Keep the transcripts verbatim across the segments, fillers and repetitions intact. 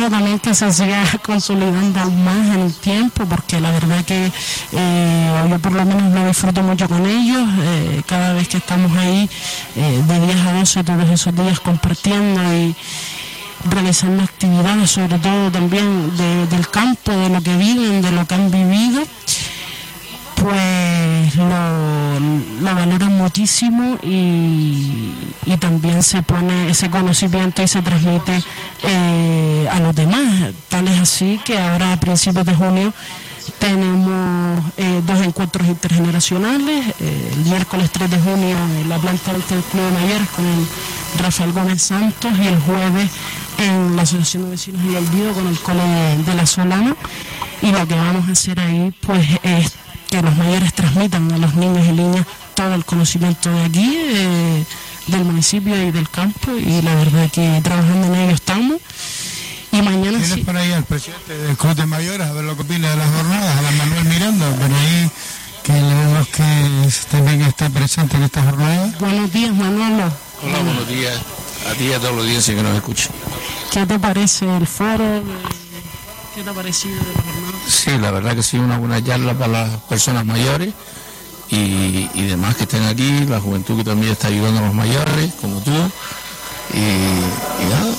espero también que se siga consolidando aún más en el tiempo, porque la verdad que eh, yo por lo menos lo disfruto mucho con ellos, eh, cada vez que estamos ahí eh, de diez a doce todos esos días compartiendo y realizando actividades, sobre todo también de, del campo, de lo que viven, de lo que han vivido, pues lo, lo valoran muchísimo y, y también se pone ese conocimiento y se transmite eh, a los demás. Tal es así que ahora a principios de junio tenemos eh, dos encuentros intergeneracionales, eh, el miércoles tres de junio en la planta alta del Club de Mayores con el Rafael Gómez Santos y el jueves en la Asociación de Vecinos y Olvido con el Cole de, de la Solana, y lo que vamos a hacer ahí pues es que los mayores transmitan a los niños y niñas todo el conocimiento de aquí, eh, del municipio y del campo, y la verdad que trabajando en ello estamos. Y mañana ¿Tienes sí. por ahí al presidente del Club de Mayores a ver lo que opina de las jornadas, a la Manuel Miranda, por ahí que le vemos que también está presente en esta jornada? Buenos días, Manolo. Hola, buenos días a ti y a toda la audiencia que nos escucha. ¿Qué te parece el foro? ¿Qué te ha parecido de la jornada? Sí, la verdad que sí, una buena charla para las personas mayores y, y demás que estén aquí, la juventud que también está ayudando a los mayores, como tú, y, y nada,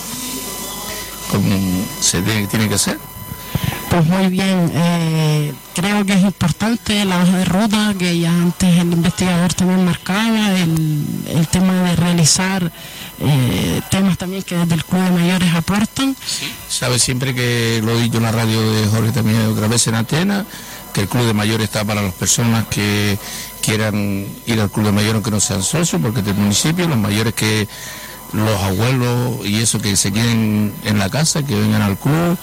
como se tiene, tiene que hacer. Pues muy bien, eh, creo que es importante la hoja de ruta que ya antes el investigador también marcaba, el, el tema de realizar eh, temas también que desde el Club de Mayores aportan. Sí, sabes siempre que lo he dicho en la radio de Jorge también otra vez en Antena, que el Club de Mayores está para las personas que quieran ir al Club de Mayores aunque no sean socios, porque es del municipio, los mayores que los abuelos y eso que se queden en la casa, que vengan al club.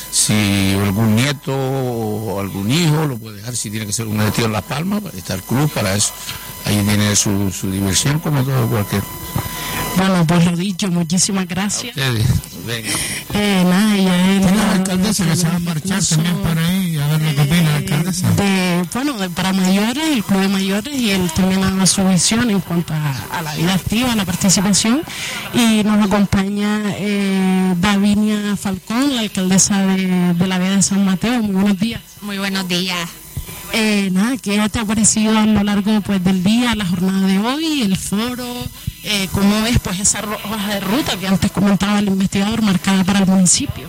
Si algún nieto o algún hijo lo puede dejar, si tiene que ser un retiro en Las Palmas, está el club para eso. Ahí tiene su, su diversión como todo cualquier. Bueno, pues lo dicho, muchísimas gracias. A ustedes, venga. Eh, nada, ya es Tiene la- la alcaldesa que se va a marchar también por ahí, a ver lo que opina la alcaldesa. de, bueno, de, para mayores, el Club de Mayores, y él también ha dado su visión en cuanto a, a la vida activa, a la participación, y nos acompaña eh, Davinia Falcón, la alcaldesa de, de la Vega de San Mateo. Muy buenos días. Muy buenos días. Eh, nada, ¿qué te ha parecido a lo largo pues del día, la jornada de hoy, el foro? Eh, ¿Cómo ves pues esa ro- hoja de ruta que antes comentaba el investigador marcada para el municipio?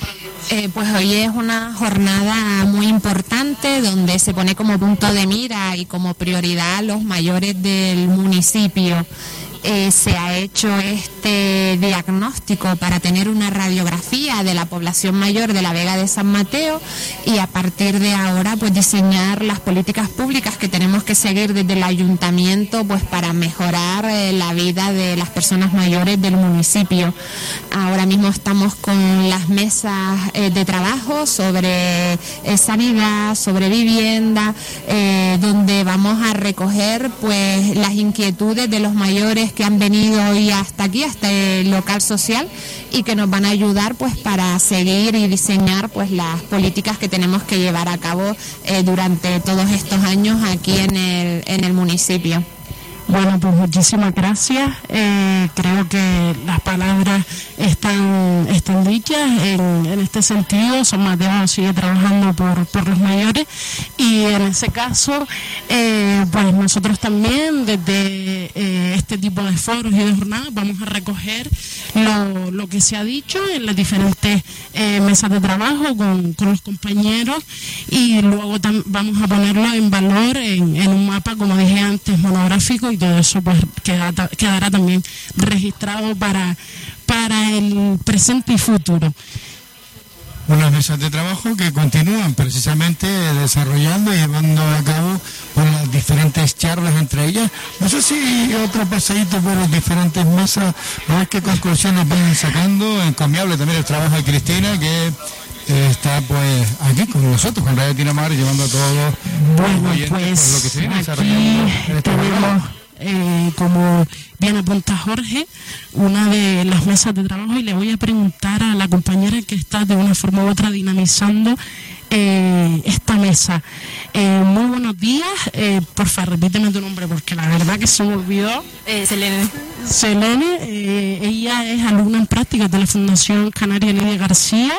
Eh, pues hoy es una jornada muy importante donde se pone como punto de mira y como prioridad a los mayores del municipio. Eh, se ha hecho este diagnóstico para tener una radiografía de la población mayor de la Vega de San Mateo y a partir de ahora pues diseñar las políticas públicas que tenemos que seguir desde el ayuntamiento pues para mejorar eh, la vida de las personas mayores del municipio. Ahora mismo estamos con las mesas eh, de trabajo sobre eh, sanidad, sobre vivienda, eh, donde vamos a recoger pues las inquietudes de los mayores que han venido hoy hasta aquí, hasta el local social, y que nos van a ayudar pues para seguir y diseñar pues las políticas que tenemos que llevar a cabo eh, durante todos estos años aquí en el, en el municipio. Bueno, pues muchísimas gracias. Eh, creo que las palabras están, están dichas en, en este sentido. San Mateo sigue trabajando por, por los mayores y en ese caso, eh, pues nosotros también desde eh, este tipo de foros y de jornadas vamos a recoger lo, lo que se ha dicho en las diferentes eh, mesas de trabajo con, con los compañeros y luego tam- vamos a ponerlo en valor en, en un mapa, como dije antes, monográfico, y todo eso pues queda, quedará también registrado para, para el presente y futuro. Unas mesas de trabajo que continúan precisamente desarrollando y llevando a cabo por las diferentes charlas entre ellas. No sé si otro paseíto por las diferentes mesas, a ver qué conclusiones van sacando. Encomiable también el trabajo de Cristina, que eh, está pues aquí con nosotros, con Radio Tinamar, llevando a todos los Bueno, oyentes por lo que pues se viene aquí desarrollando en este tenemos, programa. eh, como bien apunta Jorge, una de las mesas de trabajo, y le voy a preguntar a la compañera que está de una forma u otra dinamizando eh, esta mesa. Eh, muy buenos días, eh, porfa, repíteme tu nombre porque la verdad que se me olvidó. Eh, Selene. Selene, eh, ella es alumna en prácticas de la Fundación Canaria Lidia García